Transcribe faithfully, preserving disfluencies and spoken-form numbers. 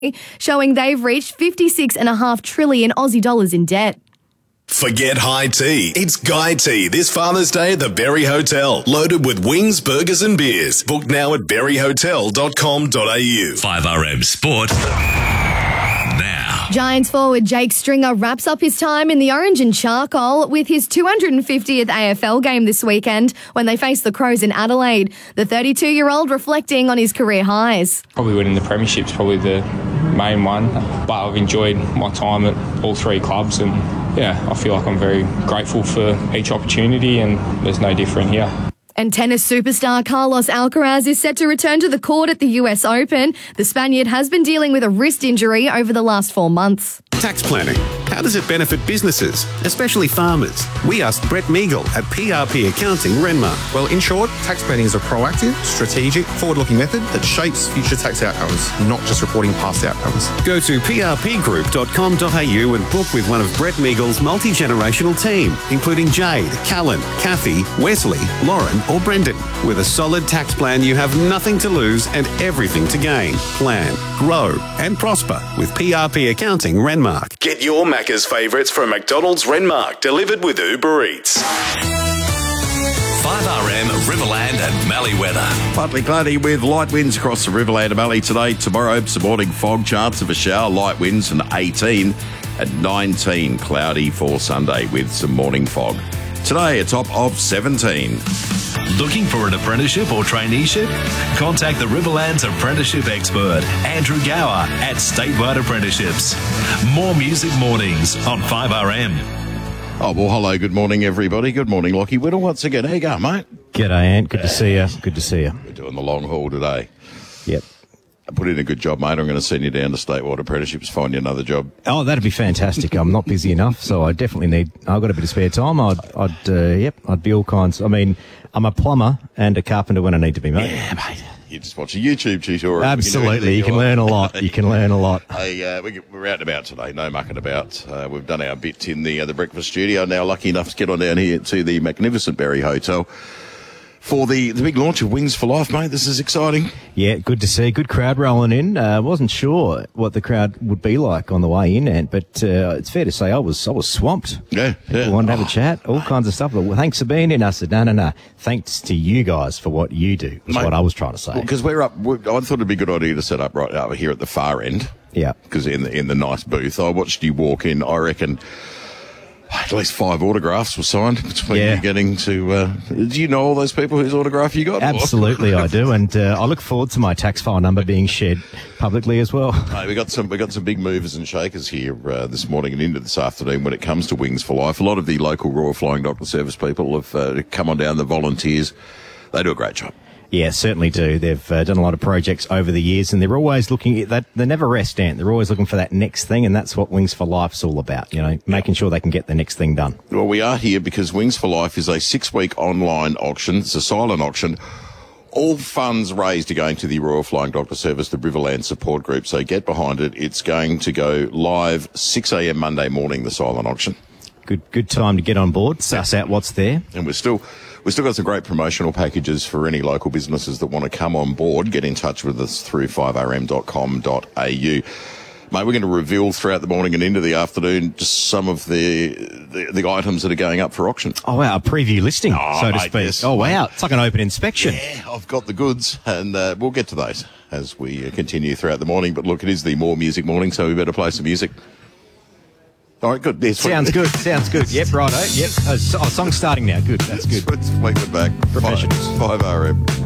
showing they've reached fifty-six point five trillion Aussie dollars in debt. Forget high tea. It's Guy Tea this Father's Day at the Berry Hotel. Loaded with wings, burgers and beers. Book now at berry hotel dot com dot a u. five R M Sport now. Giants forward Jake Stringer wraps up his time in the Orange and Charcoal with his two hundred fiftieth A F L game this weekend when they face the Crows in Adelaide. The thirty-two-year-old reflecting on his career highs. Probably winning the premiership's probably the main one, but I've enjoyed my time at all three clubs, and yeah, I feel like I'm very grateful for each opportunity, and there's no different here. And tennis superstar Carlos Alcaraz is set to return to the court at the U S Open. The Spaniard has been dealing with a wrist injury over the last four months. Tax planning. How does it benefit businesses, especially farmers? We asked Brett Meagle at P R P Accounting, Renmark. Well, in short, tax planning is a proactive, strategic, forward-looking method that shapes future tax outcomes, not just reporting past outcomes. Go to p r p group dot com dot a u and book with one of Brett Meagle's multi-generational team, including Jade, Callan, Kathy, Wesley, Lauren or Brendan. With a solid tax plan, you have nothing to lose and everything to gain. Plan, grow and prosper with P R P Accounting, Renmark. Get your Macca's favourites from McDonald's Renmark, delivered with Uber Eats. five R M, Riverland and Mallee weather. Partly cloudy with light winds across the Riverland and Mallee today. Tomorrow, some morning fog, chance of a shower, light winds and eighteen. At nineteen, cloudy for Sunday with some morning fog. Today, a top of seventeen. Looking for an apprenticeship or traineeship? Contact the Riverland's apprenticeship expert, Andrew Gower at Statewide Apprenticeships. More music mornings on five R M. Oh, well, hello, good morning, everybody. Good morning, Lockie Whittle. Once again, how you going, mate? G'day, Ant. Good to see you. Good to see you. We're doing the long haul today. Yep. I put in a good job, mate. I'm going to send you down to Statewide Apprenticeships, find you another job. Oh, that'd be fantastic. I'm not busy enough, so I definitely need. I've got a bit of spare time. I'd, I'd, uh, yep, I'd be all kinds. I mean, I'm a plumber and a carpenter when I need to be, mate. Yeah, mate. You just watch a YouTube tutorial. Absolutely, you can learn a lot. You can learn a lot. Hey, uh, we, we're out and about today. No mucking about. Uh, we've done our bit in the uh, the breakfast studio. Now, lucky enough to get on down here to the magnificent Berry Hotel for the, the big launch of Wings for Life, mate. This is exciting. Yeah, good to see. Good crowd rolling in. I uh, wasn't sure what the crowd would be like on the way in, Ant, but uh, it's fair to say I was I was swamped. Yeah, yeah. People wanted to have a chat, all kinds of stuff. But well, thanks for being in. I said, no, no, no. Thanks to you guys for what you do, is Mate, what I was trying to say. Because well, we're up, we're, I thought it'd be a good idea to set up right over here at the far end. Yeah. Because in the, in the nice booth, I watched you walk in, I reckon at least five autographs were signed between yeah. you getting to... Uh, do you know all those people whose autograph you got? Absolutely, I do, and uh, I look forward to my tax file number being shared publicly as well. Hey, we got some we got some big movers and shakers here uh, this morning and into this afternoon when it comes to Wings for Life. A lot of the local Royal Flying Doctor Service people have uh, come on down, the volunteers. They do a great job. Yeah, certainly do. They've uh, done a lot of projects over the years, and they're always looking at that. They never rest, Ant. They're always looking for that next thing, and that's what Wings for Life's all about, you know, making sure they can get the next thing done. Well, we are here because Wings for Life is a six-week online auction. It's a silent auction. All funds raised are going to the Royal Flying Doctor Service, the Riverland Support Group, so get behind it. It's going to go live six a.m. Monday morning, the silent auction. Good good time to get on board, suss out what's there. And we're still... We've still got some great promotional packages for any local businesses that want to come on board. Get in touch with us through five r m dot com dot a u. Mate, we're going to reveal throughout the morning and into the afternoon just some of the the, the items that are going up for auction. Oh, wow, a preview listing, oh, so to mate, speak. yes. Oh, wow, it's like an open inspection. Yeah, I've got the goods, and uh, we'll get to those as we uh, continue throughout the morning. But look, it is the More Music morning, so we better play some music. All right, good. There's sounds good. Sounds good. Yep, righto. Yep. Oh, so- oh, song's starting now. Good. That's good. Fleetwood Mac. Professionals. five R M.